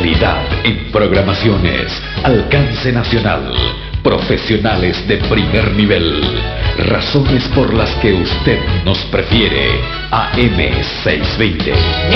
Calidad en programaciones, alcance nacional, profesionales de primer nivel, razones por las que usted nos prefiere. AM620.